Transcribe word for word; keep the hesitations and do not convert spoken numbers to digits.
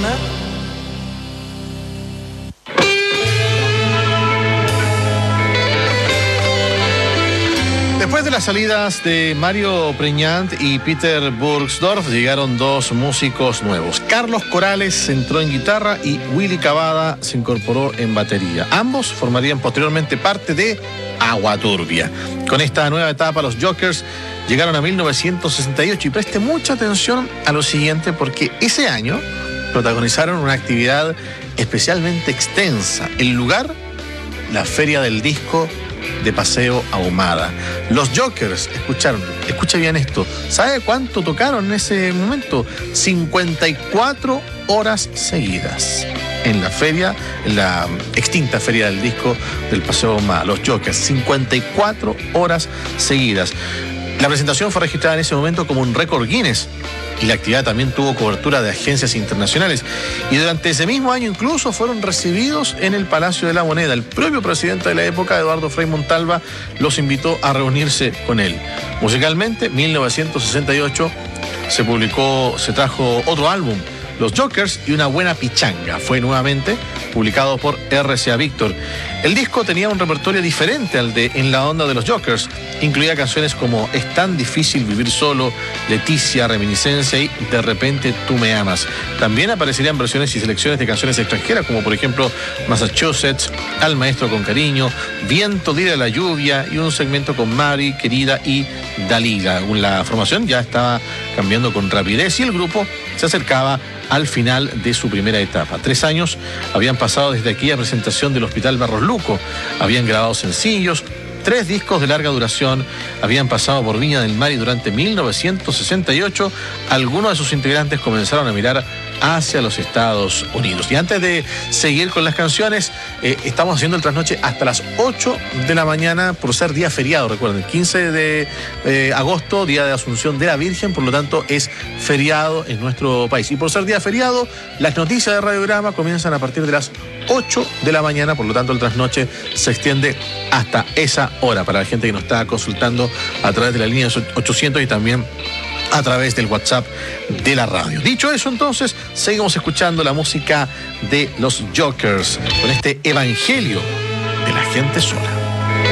Maradona. Después de las salidas de Mario Preñant y Peter Burgsdorf, llegaron dos músicos nuevos. Carlos Corales entró en guitarra y Willy Cavada se incorporó en batería. Ambos formarían posteriormente parte de Agua Turbia. Con esta nueva etapa, los Jokers llegaron a mil novecientos sesenta y ocho y preste mucha atención a lo siguiente, porque ese año protagonizaron una actividad especialmente extensa. El lugar, la Feria del Disco de Paseo Ahumada. Los Jokers escucharon, escucha bien esto, ¿sabe cuánto tocaron en ese momento? cincuenta y cuatro horas seguidas en la feria, en la extinta Feria del Disco del Paseo Ahumada. Los Jokers, cincuenta y cuatro horas seguidas. La presentación fue registrada en ese momento como un récord Guinness y la actividad también tuvo cobertura de agencias internacionales. Y durante ese mismo año incluso fueron recibidos en el Palacio de la Moneda. El propio presidente de la época, Eduardo Frei Montalva, los invitó a reunirse con él. Musicalmente, mil novecientos sesenta y ocho se publicó, se trajo otro álbum, Los Jokers y una buena pichanga. Fue nuevamente publicado por R C A Víctor. El disco tenía un repertorio diferente al de En la onda de los Jokers. Incluía canciones como Es tan difícil vivir solo, Leticia, Reminiscencia y De repente tú me amas. También aparecerían versiones y selecciones de canciones extranjeras, como por ejemplo Massachusetts, Al maestro con cariño, Viento de la lluvia y un segmento con Mari, Querida y Dalila. La formación ya estaba cambiando con rapidez y el grupo se acercaba al final de su primera etapa. Tres años habían pasado desde aquella presentación del Hospital Barros Luco. Habían grabado sencillos, tres discos de larga duración, habían pasado por Viña del Mar y durante mil novecientos sesenta y ocho algunos de sus integrantes comenzaron a mirar hacia los Estados Unidos. Y antes de seguir con las canciones, eh, estamos haciendo el trasnoche hasta las ocho de la mañana por ser día feriado, recuerden, quince de eh, agosto, día de Asunción de la Virgen, por lo tanto es feriado en nuestro país. Y por ser día feriado, las noticias de Radiograma comienzan a partir de las ocho de la mañana, por lo tanto el trasnoche se extiende hasta esa hora para la gente que nos está consultando a través de la línea ochocientos y también a través del WhatsApp de la radio. Dicho eso, entonces, seguimos escuchando la música de los Jokers con este Evangelio de la gente sola.